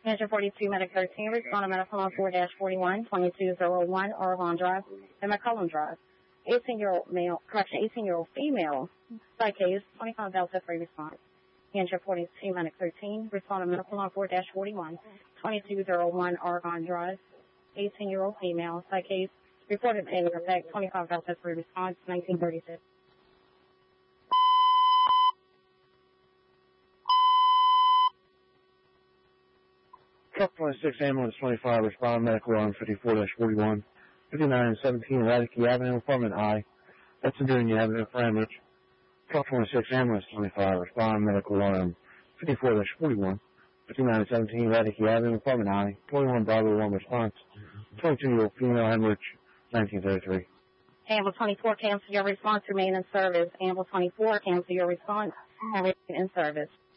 Engine 42, Medic 13, respond to medical on 4-41, 2201 Oregon Drive and McCollum Drive. 18-year-old female, side case, 25 Delta 3 response. Engine 42, Medic 13, respond to medical on 4-41, 2201 Oregon Drive. 18-year-old female, side case, reported failure effect, 25 Delta 3 response, 1936. Truck 26, ambulance 25, respond medical on 54-41, 5917 Radicke Avenue, apartment I. That's Virginia Avenue for ambulance. Truck 26, ambulance 25, respond medical on 54-41, 5917 Radicke Avenue, apartment I. 21 Bravo 1 response. 22-year-old female, hemorrhage, 1933. Ambulance 24, cancel your response, remain in service. Ambulance 24, cancel your response, remain in service.